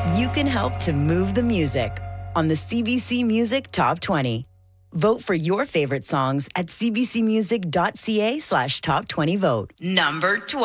You can help to move the music on the CBC Music Top 20. Vote for your favorite songs at cbcmusic.ca/top20vote. Number 12.